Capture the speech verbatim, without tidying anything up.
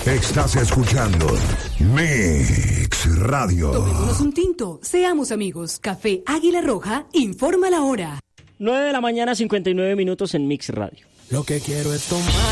Estás escuchando Mix Radio. Tomémonos un tinto, seamos amigos. Café Águila Roja informa la hora. nueve de la mañana, cincuenta y nueve minutos en Mix Radio. Lo que quiero es tomar